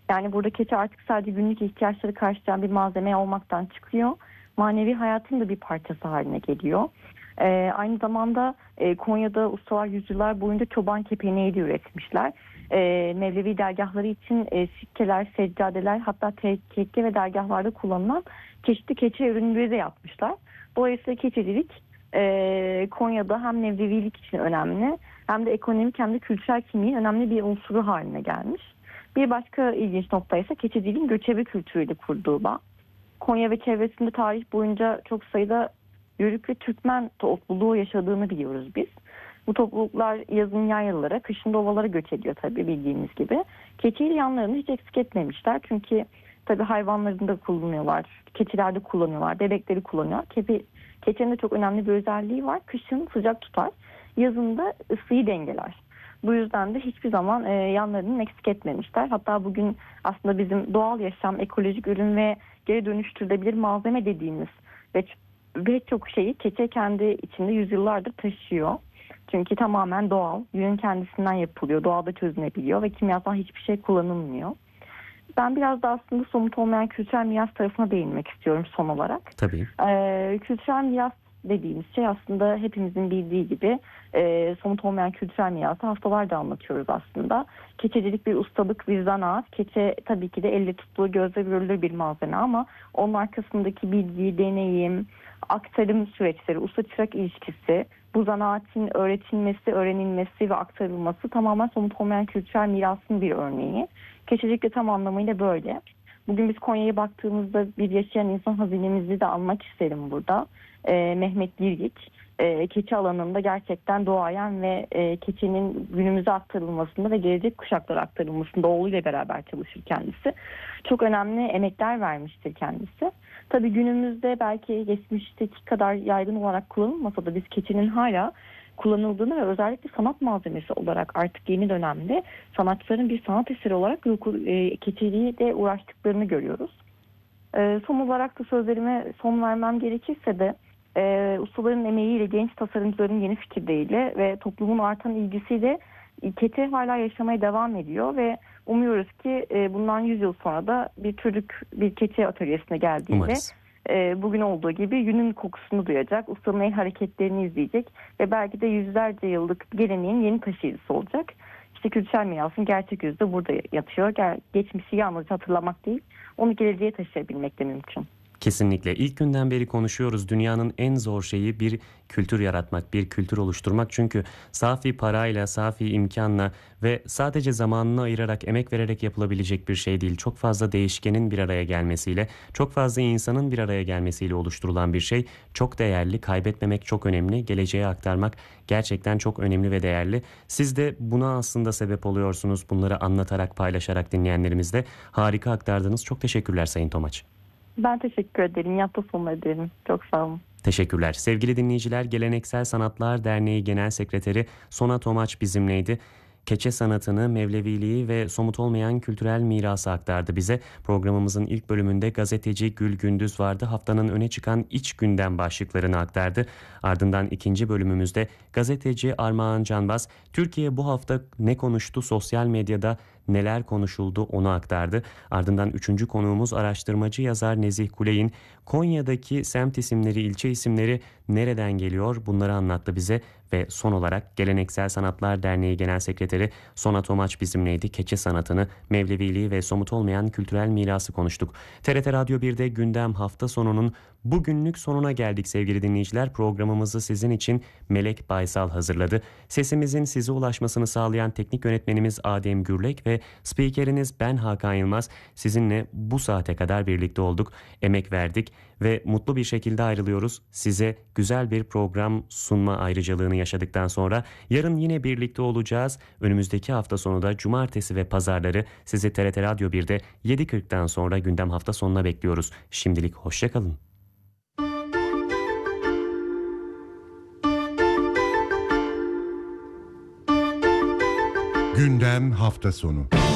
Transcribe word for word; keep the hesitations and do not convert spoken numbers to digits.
Yani burada keçi artık sadece günlük ihtiyaçları karşılayan bir malzeme olmaktan çıkıyor. Manevi hayatın da bir parçası haline geliyor. Ee, aynı zamanda e, Konya'da ustalar yüzyıllar boyunca çoban kepeneği de üretmişler. Ee, Mevlevi dergahları için e, sikkeler, seccadeler, hatta tekke ve dergahlarda kullanılan çeşitli keçi ürünleri de yapmışlar. Dolayısıyla keçicilik e, Konya'da hem Mevlevilik için önemli, hem de ekonomik hem de kültürel kimliğin önemli bir unsuru haline gelmiş. Bir başka ilginç nokta ise keçiciliğin göçebe kültürüyle kurduğu bağ. Konya ve çevresinde tarih boyunca çok sayıda Yörük ve Türkmen topluluğu yaşadığını biliyoruz biz. Bu topluluklar yazın yaylalara, kışın da ovalara göç ediyor tabii, bildiğimiz gibi. Keçiyle yanlarını hiç eksik etmemişler. Çünkü tabii hayvanlarını da kullanıyorlar. Keçiler de kullanıyorlar. Bebekleri kullanıyor. Kepi, keçinin de çok önemli bir özelliği var. Kışın sıcak tutar. Yazın da ısıyı dengeler. Bu yüzden de hiçbir zaman e, yanlarını eksik etmemişler. Hatta bugün aslında bizim doğal yaşam, ekolojik ürün ve geri dönüştürülebilir malzeme dediğimiz ve ve çok şeyi keçe kendi içinde yüzyıllardır taşıyor. Çünkü tamamen doğal, yünün kendisinden yapılıyor, doğada çözünebiliyor ve kimyasal hiçbir şey kullanılmıyor. Ben biraz da aslında somut olmayan kültürel miras tarafına değinmek istiyorum son olarak. Tabii. Ee, kültürel miras dediğimiz şey aslında hepimizin bildiği gibi e, somut olmayan kültürel mirası haftalarca anlatıyoruz aslında. Keçecilik bir ustalık, bir zanaat. Keçe tabii ki de elle tutulur, gözle görülür bir malzeme ama onun arkasındaki bilgi, deneyim, aktarım süreçleri, usta çırak ilişkisi, bu zanaatin öğretilmesi, öğrenilmesi ve aktarılması tamamen somut olmayan kültürel mirasın bir örneği. Keçecilik de tam anlamıyla böyle. Bugün biz Konya'ya baktığımızda bir yaşayan insan hazinemizi de anmak isterim burada. Ee, Mehmet Girgik, e, keçi alanında gerçekten doğayan ve e, keçinin günümüze aktarılmasında ve gelecek kuşaklara aktarılmasında oğluyla beraber çalışır kendisi. Çok önemli emekler vermiştir kendisi. Tabii günümüzde belki geçmişteki kadar yaygın olarak kullanılmasa da biz keçinin hala kullanıldığını ve özellikle sanat malzemesi olarak artık yeni dönemde sanatçıların bir sanat eseri olarak e, keçiliği de uğraştıklarını görüyoruz. E, son olarak da sözlerime son vermem gerekirse de e, ustaların emeğiyle, genç tasarımcıların yeni fikirleriyle ve toplumun artan ilgisiyle keçi hala yaşamaya devam ediyor ve umuyoruz ki e, bundan yüz yıl sonra da bir çocuk bir keçi atölyesine geldiğinde Umarız. e, bugün olduğu gibi yünün kokusunu duyacak, ustanın el hareketlerini izleyecek ve belki de yüzlerce yıllık geleneğin yeni taşıyıcısı olacak. İşte kültürel mirasın gerçek yüzü de burada yatıyor. Ger- geçmişi yalnızca hatırlamak değil, onu geleceğe taşıyabilmek de mümkün. Kesinlikle. İlk günden beri konuşuyoruz. Dünyanın en zor şeyi bir kültür yaratmak, bir kültür oluşturmak. Çünkü safi parayla, safi imkanla ve sadece zamanını ayırarak, emek vererek yapılabilecek bir şey değil. Çok fazla değişkenin bir araya gelmesiyle, çok fazla insanın bir araya gelmesiyle oluşturulan bir şey. Çok değerli, kaybetmemek çok önemli. Geleceğe aktarmak gerçekten çok önemli ve değerli. Siz de buna aslında sebep oluyorsunuz. Bunları anlatarak, paylaşarak dinleyenlerimizle harika aktardınız. Çok teşekkürler Sayın Tomaç. Ben teşekkür ederim. Yapta sonuna ederim. Çok sağ olun. Teşekkürler. Sevgili dinleyiciler, Geleneksel Sanatlar Derneği Genel Sekreteri Sona Tomaç bizimleydi. Keçe sanatını, Mevleviliği ve somut olmayan kültürel mirası aktardı bize. Programımızın ilk bölümünde gazeteci Gül Gündüz vardı. Haftanın öne çıkan iç gündem başlıklarını aktardı. Ardından ikinci bölümümüzde gazeteci Armağan Canbaz, Türkiye bu hafta ne konuştu, sosyal medyada neler konuşuldu onu aktardı. Ardından üçüncü konuğumuz araştırmacı yazar Nezih Kuley'in Konya'daki semt isimleri, ilçe isimleri nereden geliyor bunları anlattı bize. Ve son olarak Geleneksel Sanatlar Derneği Genel Sekreteri Sona Tomaç bizimleydi. Keçe sanatını, Mevleviliği ve somut olmayan kültürel mirası konuştuk. T R T Radyo bir'de gündem hafta sonunun bugünlük sonuna geldik sevgili dinleyiciler. Programımızı sizin için Melek Baysal hazırladı. Sesimizin size ulaşmasını sağlayan teknik yönetmenimiz Adem Gürlek ve spikeriniz ben Hakan Yılmaz. Sizinle bu saate kadar birlikte olduk, emek verdik ve mutlu bir şekilde ayrılıyoruz. Size güzel bir program sunma ayrıcalığını yaşadıktan sonra yarın yine birlikte olacağız. Önümüzdeki hafta sonu da cumartesi ve pazarları sizi T R T Radyo bir'de yedi kırktan sonra gündem hafta sonuna bekliyoruz. Şimdilik hoşça kalın. Gündem hafta sonu.